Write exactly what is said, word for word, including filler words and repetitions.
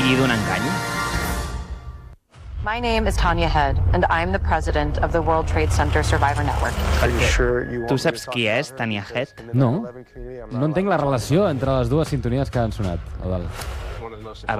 i d'un engany. My name is Tanya Head, and I'm the president of the World Trade Center Survivor Network. Tu saps qui és Tanya Head? No. No entenc la relació entre les dues sintonies que han sonat, Eudald. A